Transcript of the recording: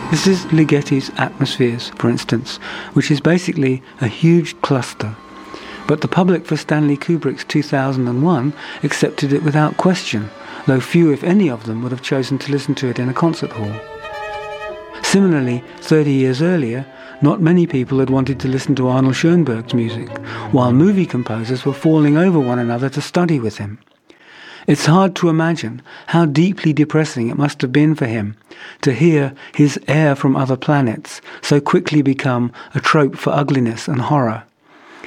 This is Ligeti's Atmospheres, for instance, which is basically a huge cluster. But the public for Stanley Kubrick's 2001 accepted it without question, though few, if any of them, would have chosen to listen to it in a concert hall. Similarly, 30 years earlier, not many people had wanted to listen to Arnold Schoenberg's music, while movie composers were falling over one another to study with him. It's hard to imagine how deeply depressing it must have been for him to hear his Air from Other Planets so quickly become a trope for ugliness and horror.